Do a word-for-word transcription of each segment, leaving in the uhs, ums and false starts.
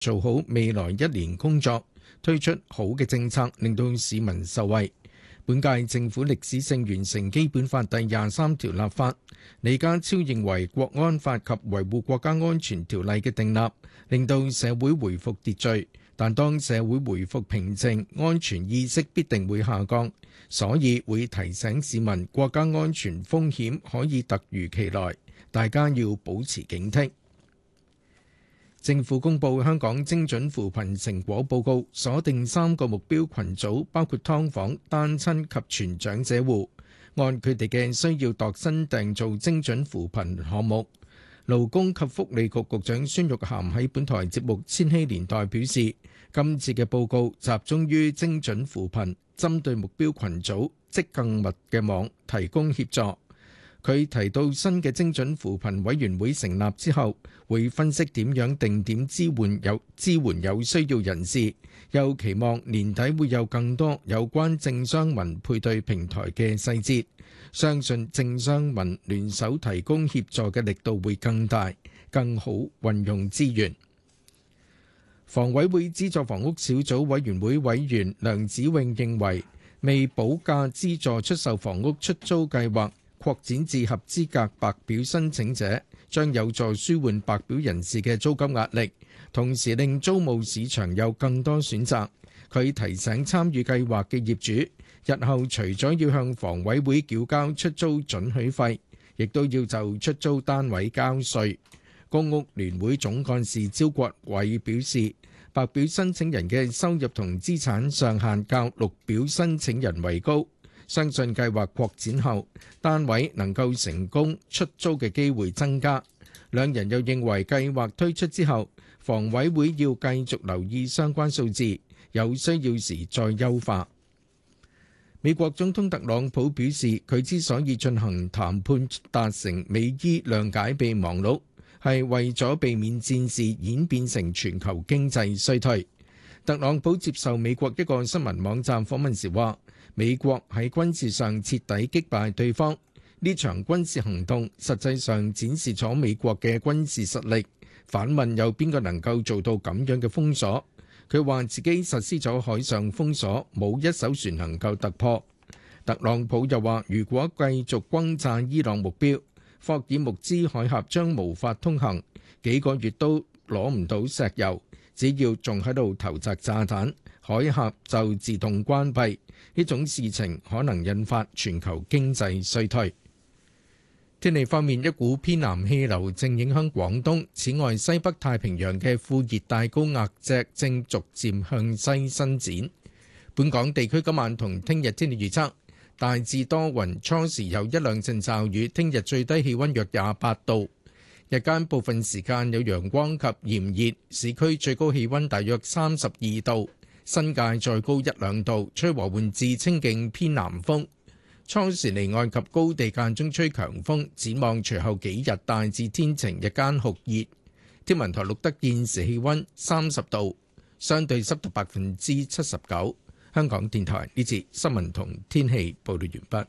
做好未來一年工作，推出好嘅政策，令到市民受惠。本屆政府歷史性完成基本法第廿三條立法。李家超認為國安法及維護國家安全條例嘅訂立，令到社會回復秩序。但當社會回復平靜，安全意識必定會下降，所以會提醒市民國家安全風險可以突如其來，大家要保持警惕。政府公布香港精準扶貧成果報告，鎖定三個目標群組，包括劏房、單親及全長者戶，按佢哋嘅需要度身訂造精準扶貧項目。勞工及福利局局長孫玉菡喺本台節目《千禧年代》表示，今次嘅報告集中於精準扶貧，針對目標群組織更密嘅網提供協助。佢提到新嘅精準扶貧委員會成立之後，會分析點樣定點支援有支援有需要人士，又期望年底會有更多有關政商民配對平台嘅細節，相信政商民聯手提供協助嘅力度會更大，更好運用資源。房委會資助房屋小組委員會委員梁子穎認為，未補價資助出售房屋出租計劃擴展至合資格白表申請者，將有助舒緩白表人士嘅租金壓力，同時令租務市場有更多選擇。佢提醒參與計劃嘅業主，日後除咗要向房委會繳交出租准許費，亦都要就出租單位交稅。公屋聯會總幹事招國偉表示，白表申請人嘅收入同資產上限較綠表申請人為高，相信計劃擴展後，單位能夠成功出租嘅機會增加。兩人又認為計劃推出之後，房委會要繼續留意相關數字，有需要時再優化。美國總統特朗普表示，佢之所以進行談判達成美伊諒解備忘錄，係為咗避免戰事演變成全球經濟衰退。特朗普接受美國一個新聞網站訪問時話，美國喺軍事上徹底擊敗對方，呢場軍事行動實際上展示咗美國嘅軍事實力。反問有邊個能夠做到咁樣嘅封鎖？佢話自己實施咗海上封鎖，冇一艘船能夠突破。特朗普又話，如果繼續轟炸伊朗目標，霍爾木茲海峽將無法通行，幾個月都攞唔到石油。只要仲喺度投擲炸彈，海峽就自動關閉。呢種事情可能引發全球經濟衰退。天氣方面，一股偏南氣流正影響廣東，此外西北太平洋嘅副熱帶高壓脊正逐漸向西伸展。本港地區今晚同聽日天氣預測，大致多雲，初時有一兩陣驟雨，聽日最低氣溫約廿八度，日間部分時間有陽光及炎熱，市區最高氣溫大約三十二度，新界再高一兩度，吹和緩至清勁偏南風。初時離岸及高地間中吹強風，展望隨後幾日大致天晴，日間酷熱。天文台錄得現時氣溫三十度，相對濕度百分之七十九。香港電台呢節新聞同天氣報道完畢。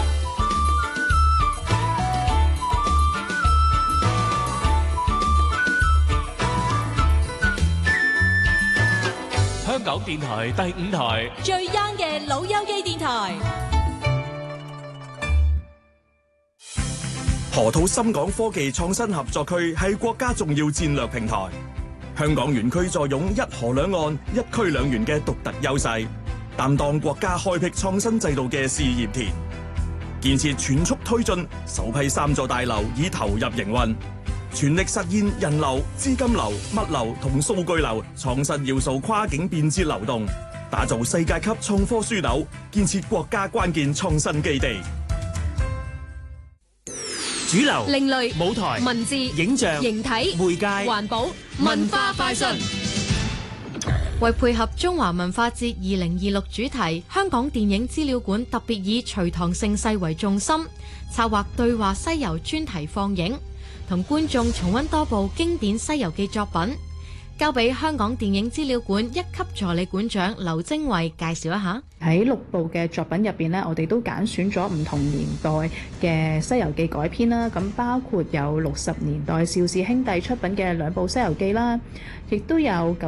香港電台第五台最 young 嘅老友記電台。 河套深港科技創新合作區係國家重要戰略平台，香港園區坐擁一河兩岸、一區兩園嘅獨特優勢，擔當國家開闢創新制度嘅試驗田。建設全速推進，首批三座大樓已投入營運，全力實現人流、資金流、物流同數據流創新要素跨境便捷流動，打造世界級創科樞紐，建設國家關鍵創新基地。 主流、 另類、 舞台、 文字、 影像、 形體、 媒介、 環保、文化快訊。為配合中華文化節二零二六主題，香港電影資料館特別以隋唐盛世為重心，策劃對話西遊專題放映，同觀眾重溫多部經典西遊記作品。 交俾香港電影資料館一級助理館長劉晶慧介紹一下。 喺六部嘅作品入邊呢，我哋都揀選咗唔同年代嘅《西遊記》改編啦。咁包括有六十年代邵氏兄弟出品嘅兩部《西遊記》啦，亦都有